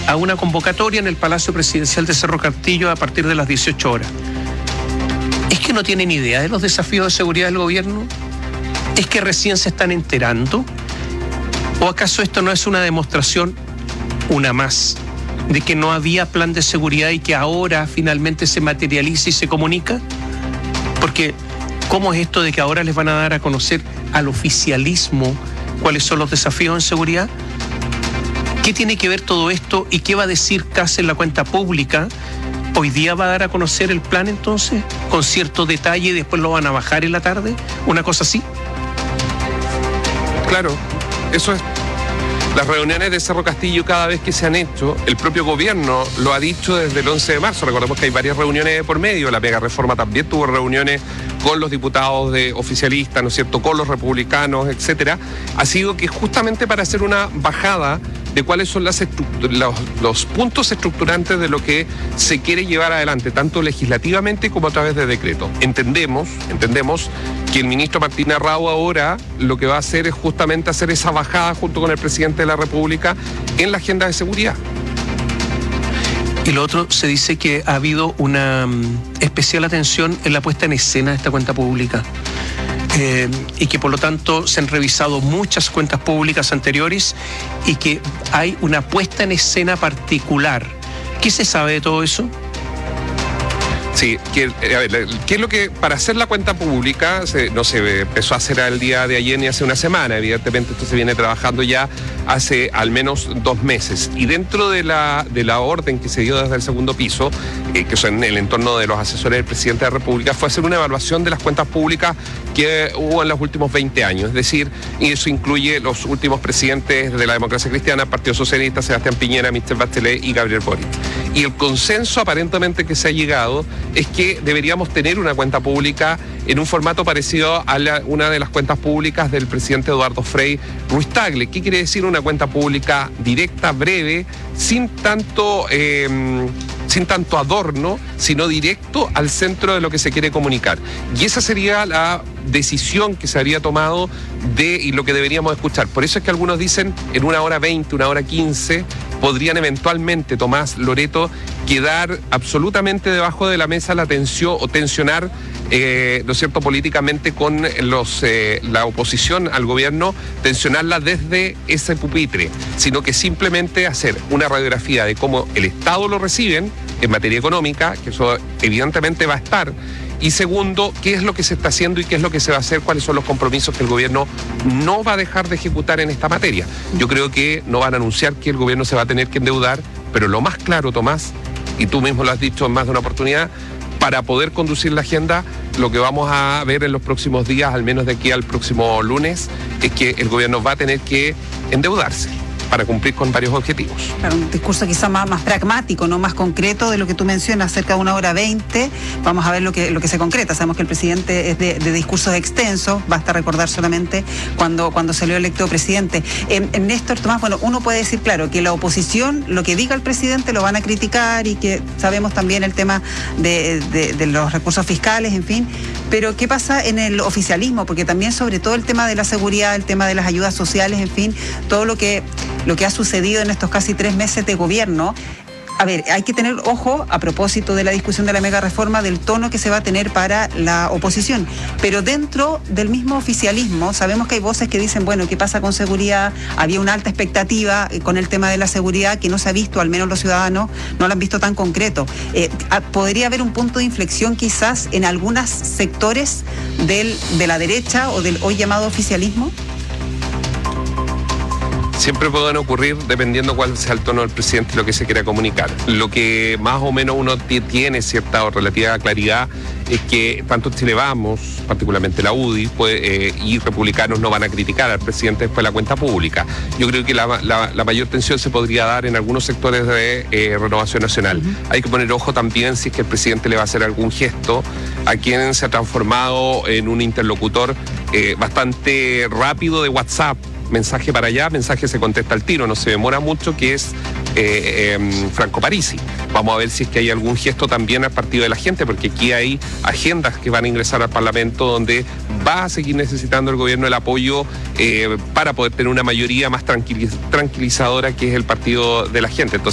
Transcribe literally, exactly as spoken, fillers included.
a una convocatoria en el Palacio Presidencial de Cerro Castillo a partir de las dieciocho horas. ¿Es que no tienen idea de los desafíos de seguridad del gobierno? ¿Es que recién se están enterando? ¿O acaso esto no es una demostración, una más, de que no había plan de seguridad y que ahora finalmente se materializa y se comunica? Porque, ¿cómo es esto de que ahora les van a dar a conocer al oficialismo cuáles son los desafíos en seguridad? ¿Qué tiene que ver todo esto y qué va a decir C A S en la cuenta pública? ¿Hoy día va a dar a conocer el plan entonces, con cierto detalle, y después lo van a bajar en la tarde? ¿Una cosa así? Claro, eso es. Las reuniones de Cerro Castillo, cada vez que se han hecho, el propio gobierno lo ha dicho desde el once de marzo. Recordemos que hay varias reuniones por medio. La mega reforma también tuvo reuniones con los diputados de oficialistas, ¿no es cierto?, con los republicanos, etcétera. Ha sido que justamente para hacer una bajada de cuáles son las los, los puntos estructurantes de lo que se quiere llevar adelante, tanto legislativamente como a través de decreto. Entendemos, entendemos que el ministro Martín Arrau ahora lo que va a hacer es justamente hacer esa bajada junto con el presidente de la República en la agenda de seguridad. Y lo otro, se dice que ha habido una um, especial atención en la puesta en escena de esta cuenta pública. Eh, y que por lo tanto se han revisado muchas cuentas públicas anteriores y que hay una puesta en escena particular. ¿Qué se sabe de todo eso? Sí, que, a ver, ¿qué es lo que, para hacer la cuenta pública, se, no se empezó a hacer al día de ayer ni hace una semana? Evidentemente esto se viene trabajando ya hace al menos dos meses. Y dentro de la, de la orden que se dio desde el segundo piso, eh, que son en el entorno de los asesores del presidente de la República, fue hacer una evaluación de las cuentas públicas que hubo en los últimos veinte años. Es decir, y eso incluye los últimos presidentes de la democracia cristiana, Partido Socialista, Sebastián Piñera, Michelle Bachelet y Gabriel Boric. Y el consenso aparentemente que se ha llegado es que deberíamos tener una cuenta pública en un formato parecido a la, una de las cuentas públicas del presidente Eduardo Frei Ruiz Tagle. ¿Qué quiere decir una cuenta pública directa, breve, sin tanto, eh, sin tanto adorno, sino directo al centro de lo que se quiere comunicar? Y esa sería la decisión que se habría tomado de y lo que deberíamos escuchar. Por eso es que algunos dicen en una hora veinte, una hora quince, podrían eventualmente, Tomás, Loreto, quedar absolutamente debajo de la mesa la tensión o tensionar, eh, ¿no es cierto?, políticamente con los eh, la oposición al gobierno, tensionarla desde ese pupitre, sino que simplemente hacer una radiografía de cómo el Estado lo reciben en materia económica, que eso evidentemente va a estar. Y segundo, qué es lo que se está haciendo y qué es lo que se va a hacer, cuáles son los compromisos que el gobierno no va a dejar de ejecutar en esta materia. Yo creo que no van a anunciar que el gobierno se va a tener que endeudar, pero lo más claro, Tomás, y tú mismo lo has dicho en más de una oportunidad, para poder conducir la agenda, lo que vamos a ver en los próximos días, al menos de aquí al próximo lunes, es que el gobierno va a tener que endeudarse para cumplir con varios objetivos. Claro, un discurso quizá más, más pragmático, no más concreto de lo que tú mencionas, cerca de una hora veinte. Vamos a ver lo que, lo que se concreta. Sabemos que el presidente es de, de discursos extensos, basta recordar solamente cuando, cuando salió electo presidente. Eh, Néstor, Tomás, bueno, uno puede decir, claro, que la oposición, lo que diga el presidente lo van a criticar y que sabemos también el tema de, de, de los recursos fiscales, en fin, pero ¿qué pasa en el oficialismo? Porque también sobre todo el tema de la seguridad, el tema de las ayudas sociales, en fin, todo lo que lo que ha sucedido en estos casi tres meses de gobierno. A ver, hay que tener ojo a propósito de la discusión de la mega reforma, del tono que se va a tener para la oposición. Pero dentro del mismo oficialismo sabemos que hay voces que dicen, bueno, ¿qué pasa con seguridad? Había una alta expectativa con el tema de la seguridad que no se ha visto, al menos los ciudadanos no lo han visto tan concreto. Eh, ¿Podría haber un punto de inflexión quizás en algunos sectores del, de la derecha o del hoy llamado oficialismo? Siempre pueden ocurrir dependiendo cuál sea el tono del presidente y lo que se quiera comunicar. Lo que más o menos uno tiene cierta o relativa claridad es que tanto Chile Vamos, particularmente la U D I, pues, eh, y republicanos no van a criticar al presidente después de la cuenta pública. Yo creo que la, la, la mayor tensión se podría dar en algunos sectores de eh, Renovación Nacional. Uh-huh. Hay que poner ojo también si es que el presidente le va a hacer algún gesto a quien se ha transformado en un interlocutor eh, bastante rápido de WhatsApp. Mensaje para allá, mensaje se contesta al tiro, no se demora mucho, que es eh, eh, Franco Parisi. Vamos a ver si es que hay algún gesto también al partido de la gente, porque aquí hay agendas que van a ingresar al Parlamento donde va a seguir necesitando el gobierno el apoyo eh, para poder tener una mayoría más tranquiliz- tranquilizadora, que es el partido de la gente. Entonces,